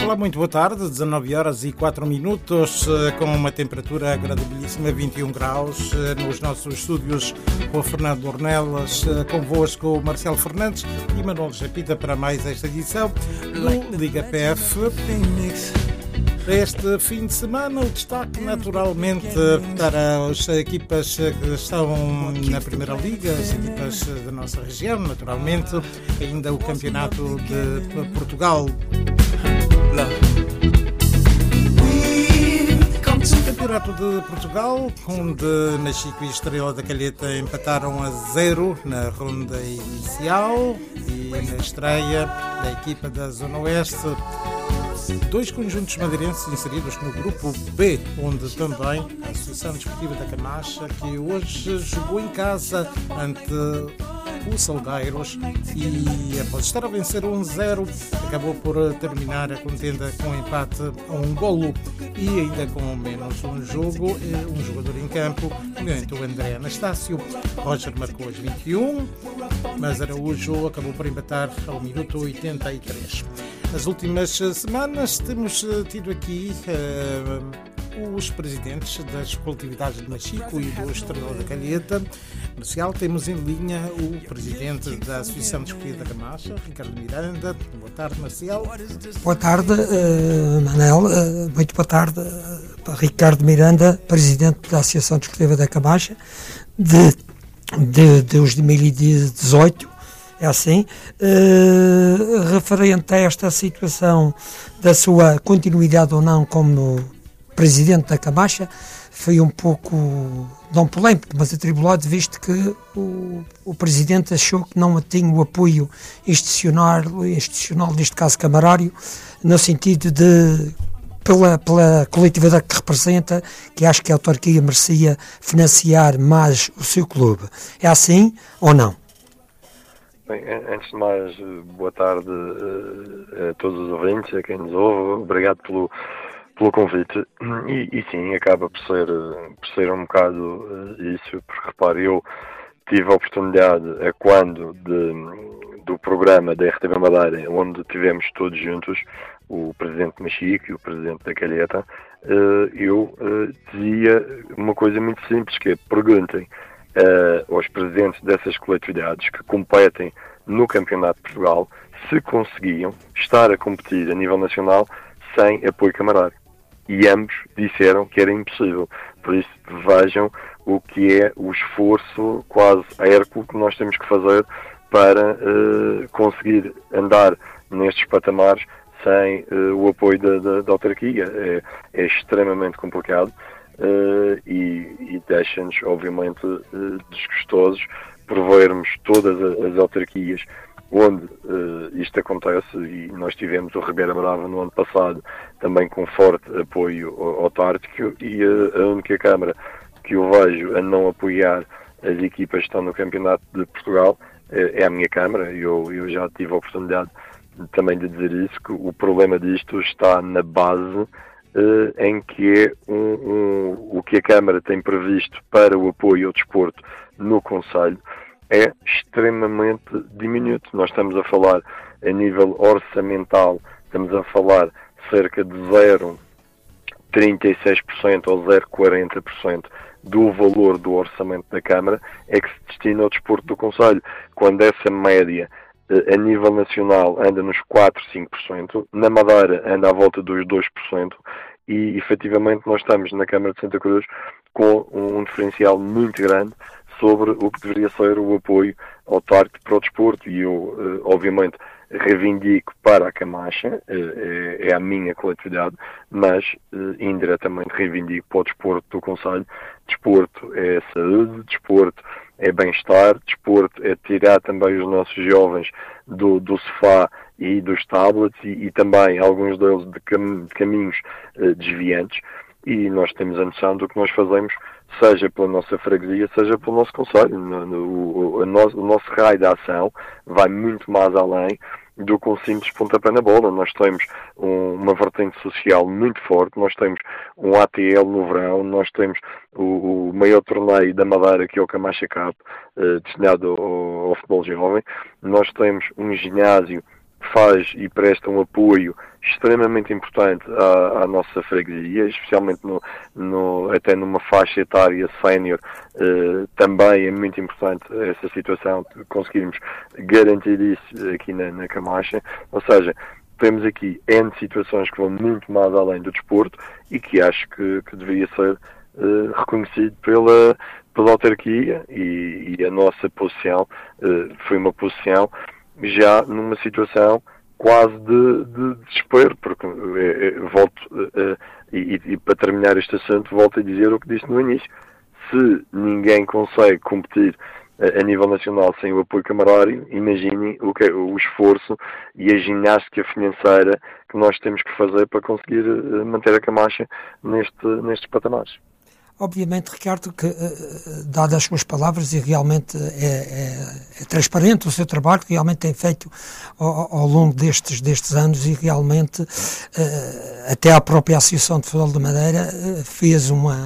Olá, muito boa tarde, 19 horas e 4 minutos, com uma temperatura agradabilíssima, 21 graus, nos nossos estúdios com o Fernando Ornelas, convosco o Marcelo Fernandes e Manuel Japita para mais esta edição do Liga PF. Este fim de semana, o destaque naturalmente para as equipas que estão na Primeira Liga, as equipas da nossa região, naturalmente, ainda o Campeonato de Portugal. Campeonato de Portugal, onde Machico e Estrela da Calheta empataram a 0 na ronda inicial e na estreia da equipa da Zona Oeste. Dois conjuntos madeirenses inseridos no grupo B, onde também a Associação Desportiva da Camacha, que hoje jogou em casa ante o Salgueiros e após estar a vencer 1-0, acabou por terminar a contenda com empate a 1 golo e ainda com menos um jogador em campo, o André Anastácio. Roger marcou aos 21, mas Araújo acabou por empatar ao minuto 83. Nas últimas semanas temos tido aqui os presidentes das coletividades de Machico e do Estrela da Calheta. Marcial, temos em linha o presidente da Associação Desportiva da Camacha, Ricardo Miranda. Boa tarde, Marcial. Boa tarde, Manel. Muito boa tarde, Ricardo Miranda, presidente da Associação Desportiva da Camacha de 2018. É assim, referente a esta situação da sua continuidade ou não como presidente da Camacha, foi um pouco, não polémico, mas atribulado, visto que o presidente achou que não tinha o apoio institucional, neste caso camarário, no sentido de, pela coletividade que representa, que acho que a autarquia merecia financiar mais o seu clube. É assim ou não? Bem, antes de mais, boa tarde a todos os ouvintes, a quem nos ouve, obrigado pelo convite. E sim, acaba por ser um bocado isso, porque repare, eu tive a oportunidade, quando do programa da RTV Madeira, onde tivemos todos juntos, o presidente Machico e o presidente da Calheta, eu dizia uma coisa muito simples, que é: perguntem aos presidentes dessas coletividades que competem no Campeonato de Portugal se conseguiam estar a competir a nível nacional sem apoio camarário. E ambos disseram que era impossível. Por isso, vejam o que é o esforço quase hércules que nós temos que fazer para conseguir andar nestes patamares sem o apoio da autarquia. É extremamente complicado. E deixa-nos, obviamente, desgostosos por vermos todas as autarquias onde isto acontece, e nós tivemos o Ribeira Brava no ano passado também com forte apoio autárquico, e a única Câmara que eu vejo a não apoiar as equipas que estão no Campeonato de Portugal é a minha Câmara. Eu já tive a oportunidade também de dizer isso, que o problema disto está na base em que é o que a Câmara tem previsto para o apoio ao desporto no Conselho é extremamente diminuto. Nós estamos a falar a nível orçamental, estamos a falar cerca de 0,36% ou 0,40% do valor do orçamento da Câmara é que se destina ao desporto do Conselho, quando essa média a nível nacional anda nos 4, 5%, na Madeira anda à volta dos 2%, e efetivamente nós estamos na Câmara de Santa Cruz com um diferencial muito grande sobre o que deveria ser o apoio autárquico para o desporto. E eu, obviamente, reivindico para a Camacha, é a minha coletividade, mas indiretamente reivindico para o desporto do Conselho. Desporto é saúde, desporto é bem-estar, desporto é tirar também os nossos jovens do sofá e dos tablets e também alguns deles de caminhos desviantes, e nós temos a noção do que nós fazemos, seja pela nossa freguesia, seja pelo nosso concelho. O nosso raio de ação vai muito mais além do que um simples pontapé na bola. Nós temos uma vertente social muito forte, nós temos um ATL no verão, nós temos o maior torneio da Madeira, que é o Camacha Cup, destinado ao futebol jovem, nós temos um ginásio que faz e presta um apoio extremamente importante à nossa freguesia, especialmente até numa faixa etária sénior. Também é muito importante essa situação, conseguirmos garantir isso aqui na Camacha. Ou seja, temos aqui N situações que vão muito mais além do desporto e que acho que deveria ser reconhecido pela autarquia, e a nossa posição foi uma posição já numa situação quase de desespero, porque e para terminar este assunto, volto a dizer o que disse no início: se ninguém consegue competir a nível nacional sem o apoio camarário, imaginem o esforço e a ginástica financeira que nós temos que fazer para conseguir manter a Camacha nestes patamares. Obviamente, Ricardo, que dadas as suas palavras, e realmente é transparente o seu trabalho, que realmente tem feito ao longo destes anos, e realmente até a própria Associação de Futebol da Madeira fez uma